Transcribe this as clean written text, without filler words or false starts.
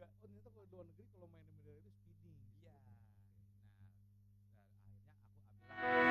juga, oh ternyata kalau di luar negeri kalau main di Middle East